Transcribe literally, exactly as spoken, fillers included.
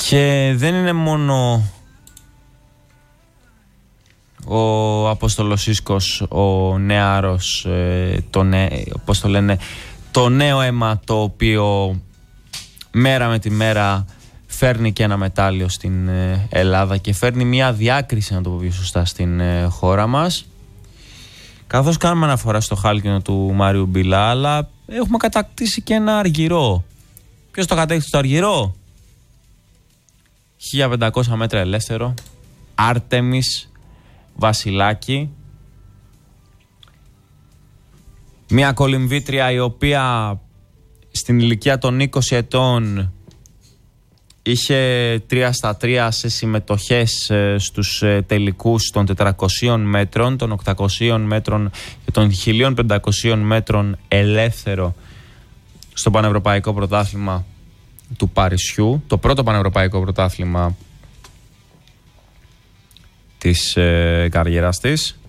Και δεν είναι μόνο ο Αποστολοσίσκος, ο νεάρος, ε, το, νε, πώς το λένε, το νέο αίμα το οποίο μέρα με τη μέρα φέρνει και ένα μετάλλιο στην ε, Ελλάδα και φέρνει μια διάκριση, να το πω πιο σωστά, στην ε, χώρα μας. Καθώς κάνουμε αναφορά στο χάλκινο του Μάριου Μπιλά, αλλά έχουμε κατακτήσει και ένα αργυρό. Ποιος το κατέκτησε το αργυρό? χίλια πεντακόσια μέτρα ελεύθερο, Άρτεμις Βασιλάκη, μια κολυμβήτρια η οποία στην ηλικία των είκοσι ετών είχε τρία στα τρία σε συμμετοχές στους τελικούς των τετρακοσίων μέτρων, των οκτακοσίων μέτρων και των χίλια πεντακοσίων μέτρων ελεύθερο στο Πανευρωπαϊκό Πρωτάθλημα του Παρισιού, το πρώτο Πανευρωπαϊκό Πρωτάθλημα της ε, καριέρας της.